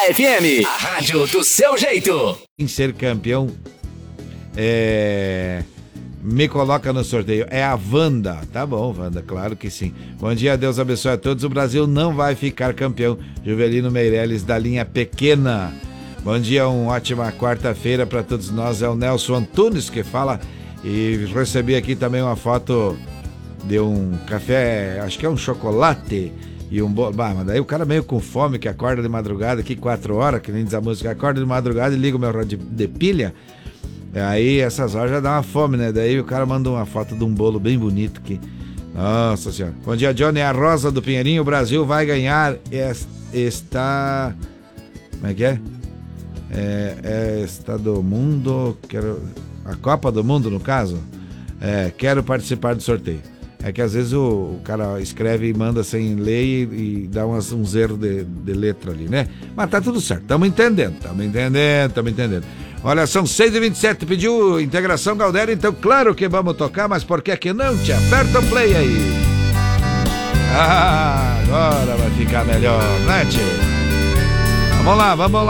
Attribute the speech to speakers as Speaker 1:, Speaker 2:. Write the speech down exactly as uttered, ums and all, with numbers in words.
Speaker 1: F M, a rádio do seu jeito.
Speaker 2: Em ser campeão, é... me coloca no sorteio. É a Wanda. Tá bom, Wanda, claro que sim. Bom dia, Deus abençoe a todos. O Brasil não vai ficar campeão. Juvelino Meirelles, da linha pequena. Bom dia, uma ótima quarta-feira para todos nós. É o Nelson Antunes que fala. E recebi aqui também uma foto de um café, acho que é um chocolate e um bolo. Bah, mas daí o cara meio com fome, que acorda de madrugada aqui quatro horas, que nem diz a música, acorda de madrugada e liga o meu rádio de, de pilha. Aí essas horas já dá uma fome, né? Daí o cara manda uma foto de um bolo bem bonito aqui. Nossa senhora. Bom dia, Johnny. É a Rosa do Pinheirinho. O Brasil vai ganhar. Está... Como é que é? É, é está do mundo. Quero... A Copa do Mundo, no caso. É, quero participar do sorteio. É que às vezes o, o cara escreve e manda sem ler e, e dá umas, uns erros de, de letra ali, né? Mas tá tudo certo. Tamo entendendo. Tamo entendendo. Tamo entendendo. Olha, são seis e vinte e sete, pediu integração Galdério, então claro que vamos tocar, mas por que que não? Te aperta o play aí. Ah, agora vai ficar melhor, né, tchê? Vamos lá, vamos lá.